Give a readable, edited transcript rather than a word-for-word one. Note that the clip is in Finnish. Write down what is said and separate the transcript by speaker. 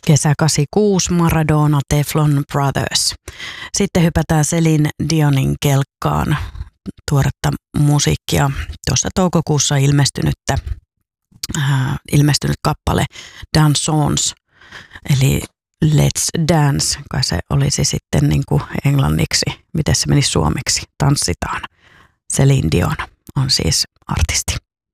Speaker 1: Kesä 86, Maradona, Teflon Brothers. Sitten hypätään Celine Dionin kelkkaan, tuoretta musiikkia. Tuossa toukokuussa ilmestynyt kappale Dansons, eli Let's Dance, kai se olisi sitten niin kuin englanniksi, miten se meni suomeksi, tanssitaan. Celine Dion on siis artisti.